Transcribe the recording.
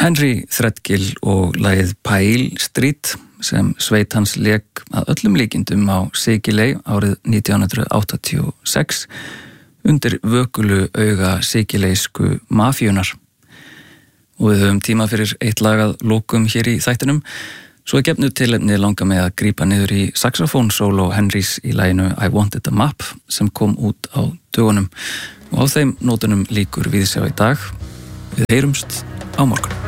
Henry Threadgill og lagið Pyle Street sem sveit hans lék að öllum líkindum á Sikiley árið 1986 undir vökulu auga sikileyjsku mafíunar. Og við höfum tíma fyrir eitt lag að lokum hér í þættinum. Svo gefnu tilefni langar mig að grípa niður í saxofón-sóló Henrys í laginu I Wanted a Map sem kom út á dögunum. Og á þeim nótunum lýkur viðsjá í dag. Við heyrumst á morgun.